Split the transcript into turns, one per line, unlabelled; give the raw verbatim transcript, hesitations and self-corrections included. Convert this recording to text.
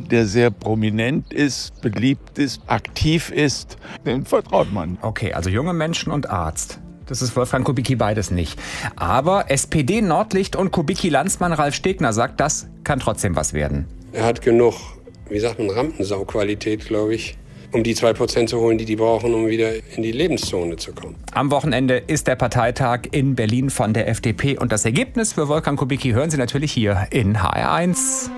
der sehr prominent ist, beliebt ist, aktiv ist, dem vertraut man.
Okay, also junge Menschen und Arzt. Das ist Wolfgang Kubicki beides nicht. Aber S P D-Nordlicht und Kubicki-Landsmann Ralf Stegner sagt, das kann trotzdem was werden.
Er hat genug, wie sagt man, Rampensau-Qualität, glaube ich, um die zwei Prozent zu holen, die die brauchen, um wieder in die Lebenszone zu kommen.
Am Wochenende ist der Parteitag in Berlin von der F D P. Und das Ergebnis für Wolfgang Kubicki hören Sie natürlich hier in H R eins.